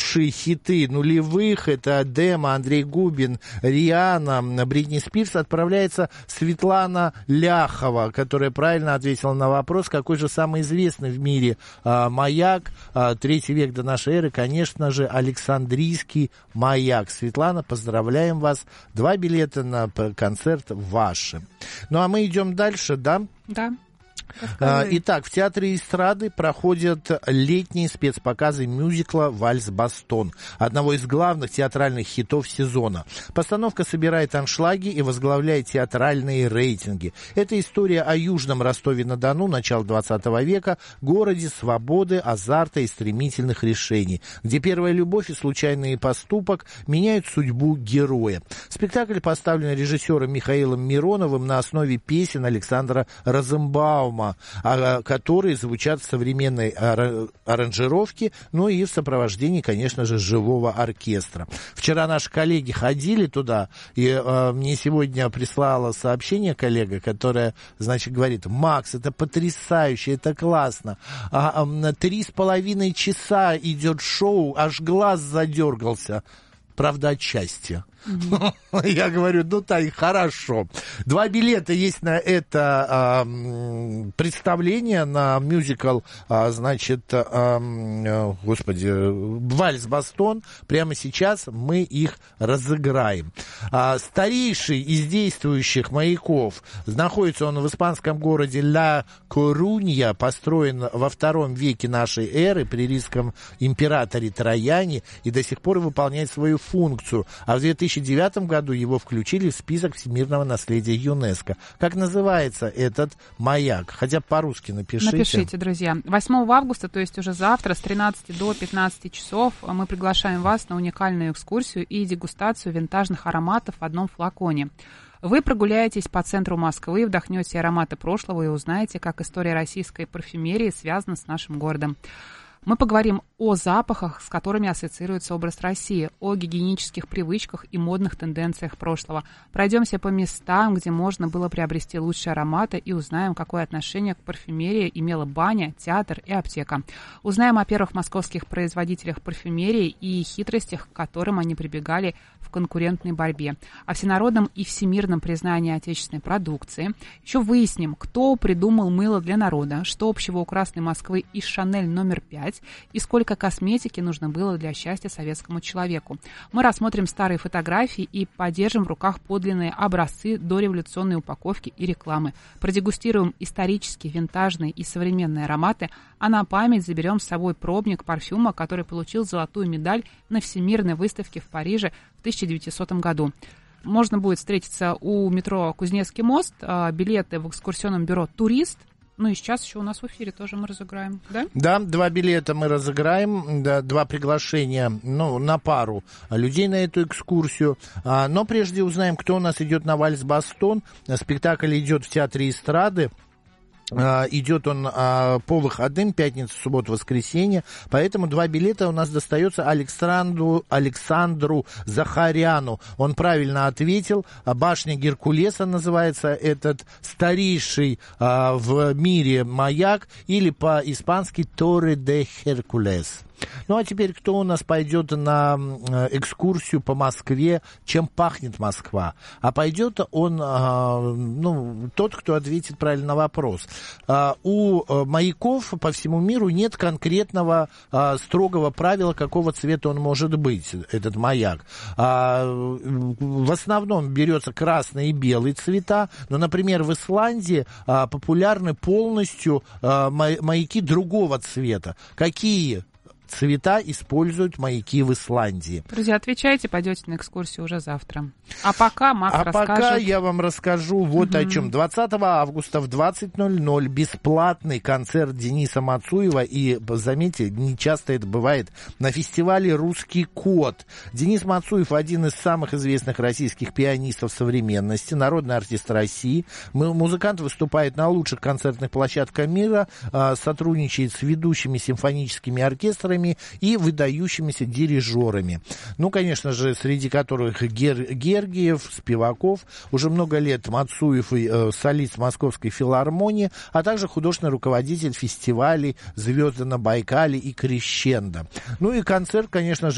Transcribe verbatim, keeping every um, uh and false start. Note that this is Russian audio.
лучшие хиты нулевых, это Дема, Андрей Губин, Риана, Бритни Спирс, отправляется Светлана Ляхова, которая правильно ответила на вопрос, какой же самый известный в мире а, маяк, а, третий век до нашей эры, конечно же, Александрийский маяк. Светлана, поздравляем вас. Два билета на концерт ваши. Ну, а мы идем дальше, да? Да. Итак, в Театре эстрады проходят летние спецпоказы мюзикла «Вальс-Бастон», одного из главных театральных хитов сезона. Постановка собирает аншлаги и возглавляет театральные рейтинги. Это история о южном Ростове-на-Дону начала двадцатого века, городе свободы, азарта и стремительных решений, где первая любовь и случайный поступок меняют судьбу героя. Спектакль поставлен режиссером Михаилом Мироновым на основе песен Александра Розенбаума, которые звучат в современной аранжировке, ну и в сопровождении, конечно же, живого оркестра. Вчера наши коллеги ходили туда, и э, мне сегодня прислала сообщение коллега, которая, значит, говорит: Макс, это потрясающе, это классно. А, а, три с половиной часа идет шоу, аж глаз задергался. Правда, от счастья. Mm-hmm. Я говорю, ну так, хорошо. Два билета есть на это а, представление, на мюзикл, а, значит, а, господи, «Вальс-Бастон». Прямо сейчас мы их разыграем. А, старейший из действующих маяков, находится он в испанском городе Ла Корунья, построен во втором веке нашей эры при римском императоре Трояне и до сих пор выполняет свою функцию. А в две тысячи девятом году его включили в список всемирного наследия ЮНЕСКО. Как называется этот маяк? Хотя по-русски напишите. Напишите, друзья. восьмого августа, то есть уже завтра, с тринадцати до пятнадцати часов, мы приглашаем вас на уникальную экскурсию и дегустацию винтажных ароматов в одном флаконе. Вы прогуляетесь по центру Москвы, вдохнете ароматы прошлого и узнаете, как история российской парфюмерии связана с нашим городом. Мы поговорим о запахах, с которыми ассоциируется образ России, о гигиенических привычках и модных тенденциях прошлого. Пройдемся по местам, где можно было приобрести лучшие ароматы, и узнаем, какое отношение к парфюмерии имела баня, театр и аптека. Узнаем о первых московских производителях парфюмерии и хитростях, к которым они прибегали в конкурентной борьбе. О всенародном и всемирном признании отечественной продукции. Еще выясним, кто придумал мыло для народа, что общего у Красной Москвы и Шанель номер пять, и сколько косметики нужно было для счастья советскому человеку. Мы рассмотрим старые фотографии и подержим в руках подлинные образцы дореволюционной упаковки и рекламы. Продегустируем исторические, винтажные и современные ароматы, а на память заберем с собой пробник парфюма, который получил золотую медаль на Всемирной выставке в Париже в тысяча девятисотом году. Можно будет встретиться у метро Кузнецкий мост, билеты в экскурсионном бюро «Турист». Ну и сейчас еще у нас в эфире тоже мы разыграем, да? Да, два билета мы разыграем, да, два приглашения, ну, на пару людей на эту экскурсию. А, но прежде узнаем, кто у нас идет на «Вальс-Бастон». Спектакль идет в Театре эстрады. Uh, идет он uh, по выходным, пятница, суббота, воскресенье, поэтому два билета у нас достается Александру, Александру Захаряну. Он правильно ответил, башня Геркулеса называется этот старейший uh, в мире маяк, или по-испански Torre de Hércules. Ну, а теперь кто у нас пойдет на экскурсию по Москве, чем пахнет Москва? А пойдет он, ну, тот, кто ответит правильно на вопрос. У маяков по всему миру нет конкретного строгого правила, какого цвета он может быть, этот маяк. В основном берется красный и белый цвета, но, например, в Исландии популярны полностью маяки другого цвета. Какие цвета используют маяки в Исландии? Друзья, отвечайте, пойдете на экскурсию уже завтра. А пока Макс а расскажет. А пока я вам расскажу вот угу. о чем. двадцатого августа в двадцать ноль ноль бесплатный концерт Дениса Мацуева. И, заметьте, не часто это бывает, на фестивале «Русский кот». Денис Мацуев — один из самых известных российских пианистов современности, народный артист России. Музыкант выступает на лучших концертных площадках мира, сотрудничает с ведущими симфоническими оркестрами и выдающимися дирижерами. Ну, конечно же, среди которых Гер, Гергиев, Спиваков. Уже много лет Мацуев и э, солист Московской филармонии, а также художественный руководитель фестивалей «Звезды на Байкале» и «Крещендо». Ну и концерт, конечно же,